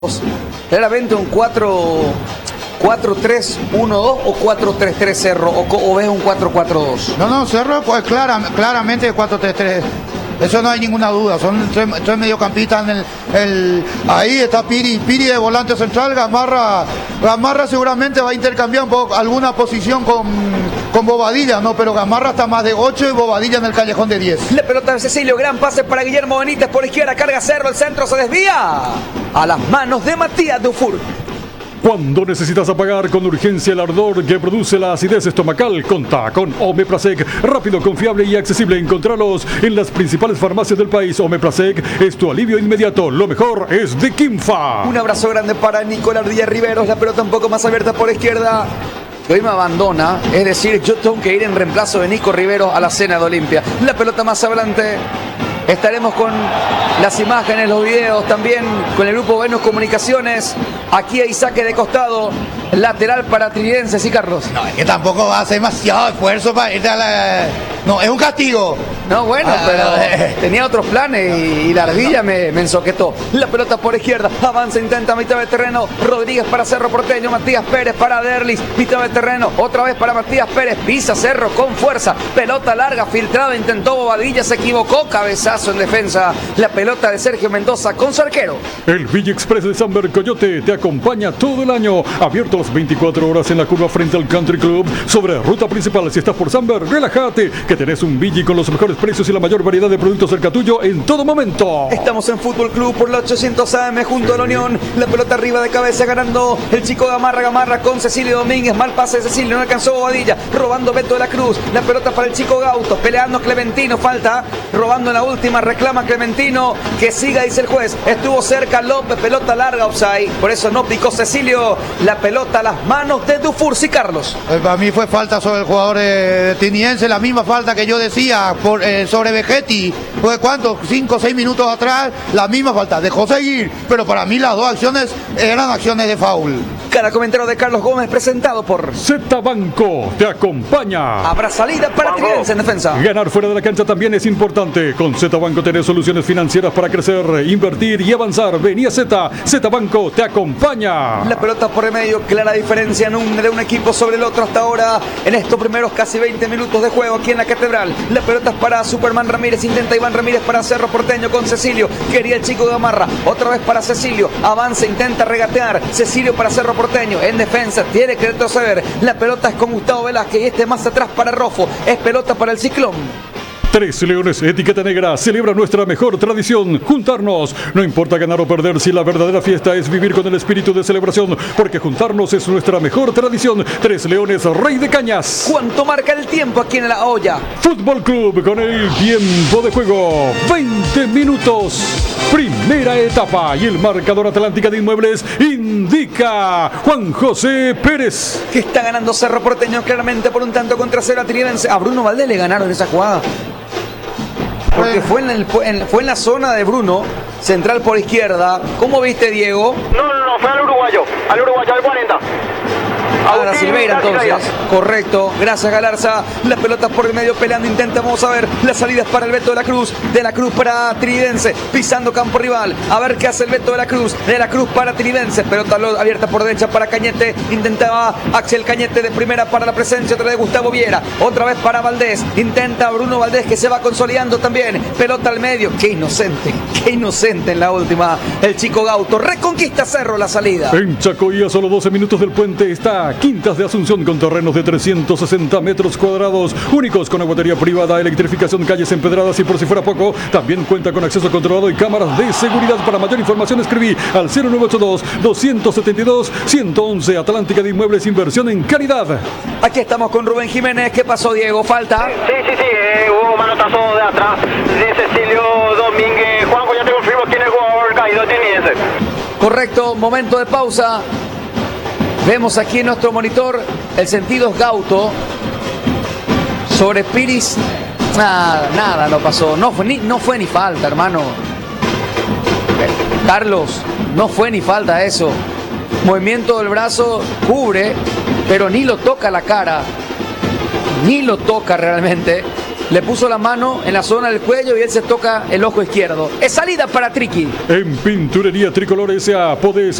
Claramente un 4-3-1-2 o 4-3-3 Cerro, o ves un 4-4-2. No, Cerro pues claramente 4-3-3. Eso no hay ninguna duda, son tres mediocampistas ahí está Piri de volante central. Gamarra seguramente va a intercambiar un poco alguna posición con Bobadilla, ¿no? Pero Gamarra está más de 8 y Bobadilla en el callejón de 10. La pelota de Cecilio, gran pase para Guillermo Benítez por izquierda, carga Cerro, el centro se desvía a las manos de Matías Dufour. Cuando necesitas apagar con urgencia el ardor que produce la acidez estomacal, contá con Omeprazec, rápido, confiable y accesible. Encontralos en las principales farmacias del país. Omeprazec es tu alivio inmediato. Lo mejor es de Quimfa. Un abrazo grande para Nicolás Díaz Riveros, la pelota un poco más abierta por izquierda, que hoy me abandona, es decir, yo tengo que ir en reemplazo de Nico Rivero a la cena de Olimpia. La pelota más adelante. Estaremos con las imágenes, los videos, también con el grupo Venus Comunicaciones. Aquí hay saque de costado, lateral para Tridense, ¿sí, Carlos? No, es que tampoco va a hacer demasiado esfuerzo para irte a la... No, es un castigo. No, bueno, pero tenía otros planes y la ardilla me ensoquetó. La pelota por izquierda, avanza, intenta mitad de terreno. Rodríguez para Cerro Porteño, Matías Pérez para Derlis, mitad de terreno, otra vez para Matías Pérez, pisa Cerro con fuerza, pelota larga, filtrada, intentó Bobadilla, se equivocó, cabezazo en defensa. La pelota de Sergio Mendoza con su arquero. El Villa Express de Samber Coyote te acompaña todo el año, abierto las 24 horas en la curva frente al Country Club, sobre ruta principal. Si estás por Samber, relájate, que tenés un Villa con los mejores precios y la mayor variedad de productos cerca tuyo en todo momento. Estamos en Fútbol Club por la 800 AM junto a la Unión. La pelota arriba de cabeza ganando el chico Gamarra con Cecilio Domínguez. Mal pase de Cecilio, no alcanzó Bobadilla. Robando Beto de la Cruz. La pelota para el chico Gauto. Peleando Clementino. Falta. Robando en la última. Reclama Clementino. Que siga, dice el juez. Estuvo cerca López. Pelota larga, offside. Por eso no picó Cecilio. La pelota a las manos de Dufour. Sí, Carlos. Para mí fue falta sobre el jugador tiniense. La misma falta que yo decía sobre Vegetti. ¿Fue cuánto? 5 o 6 minutos atrás. La misma falta. Dejó seguir. Pero para mí las dos acciones eran acciones de foul. Cada comentario de Carlos Gómez presentado por Z Banco te acompaña. Habrá salida para Tridense en defensa. Ganar fuera de la cancha también es importante. Con Z Banco tenés soluciones financieras para crecer, invertir y avanzar. Vení a Z Banco te acompaña. La pelota por el medio, clara diferencia de un equipo sobre el otro hasta ahora. En estos primeros casi 20 minutos de juego aquí en la Catedral. La pelota es para Superman Ramírez, intenta Iván Ramírez para Cerro Porteño con Cecilio. Quería el chico Gamarra, otra vez para Cecilio. Avanza, intenta regatear. Cecilio para Cerro Porteño, en defensa, tiene que retroceder. La pelota es con Gustavo Velázquez y este más atrás para Rofo. Es pelota para el Ciclón. Tres Leones Etiqueta Negra celebra nuestra mejor tradición, juntarnos. No importa ganar o perder, si la verdadera fiesta es vivir con el espíritu de celebración, porque juntarnos es nuestra mejor tradición. Tres Leones, Rey de Cañas. ¿Cuánto marca el tiempo aquí en la olla? Fútbol Club con el tiempo de juego, 20 minutos. Primera etapa y el marcador Atlántica de Inmuebles indica Juan José Pérez. Que está ganando Cerro Porteño claramente por un tanto contra cero a Tridense. A Bruno Valdés le ganaron esa jugada. Porque fue en la zona de Bruno, central por izquierda. ¿Cómo viste, Diego? No, fue al uruguayo al 40. Ahora Silveira entonces, correcto, gracias Galarza. La pelota por el medio peleando, intenta, vamos a ver, las salidas para el Beto de la Cruz para Tridense, pisando campo rival, a ver qué hace el Beto de la Cruz para Tridense, pelota abierta por derecha para Cañete, intentaba Axel Cañete de primera para la presencia, otra de Gustavo Viera, otra vez para Valdés, intenta Bruno Valdés que se va consolidando también, pelota al medio, qué inocente en la última, el chico Gauto, reconquista Cerro la salida. En Chacoí, a solo 12 minutos del puente, está Quintas de Asunción con terrenos de 360 metros cuadrados, únicos con aguatería privada, electrificación, calles empedradas y por si fuera poco, también cuenta con acceso controlado y cámaras de seguridad. Para mayor información escribí al 0982-272-111. Atlántica de Inmuebles, inversión en calidad. Aquí estamos con Rubén Jiménez. ¿Qué pasó, Diego? ¿Falta? Sí, hubo manotazo de atrás de Cecilio Domínguez. Juanjo, ya te confirmo quién es el jugador caído teniense. Correcto, momento de pausa. Vemos aquí en nuestro monitor el sentido es Gauto. Sobre Piris, nada no pasó. No fue ni falta, hermano. Carlos, no fue ni falta eso. Movimiento del brazo, cubre, pero ni lo toca la cara. Ni lo toca realmente. Le puso la mano en la zona del cuello y él se toca el ojo izquierdo. Es salida para Triqui. En Pinturería Tricolor S.A. podés